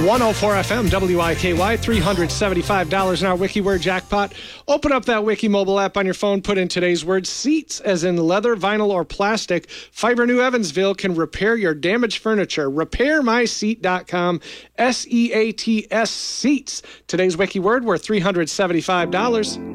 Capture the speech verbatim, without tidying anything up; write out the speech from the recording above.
one oh four F M, W I K Y, three hundred seventy-five dollars in our Wiki Word jackpot. Open up that Wiki mobile app on your phone, put in today's word, seats, as in leather, vinyl, or plastic. Fiber New Evansville can repair your damaged furniture. repair my seat dot com, S E A T S, seats. Today's Wiki Word worth three hundred seventy-five dollars.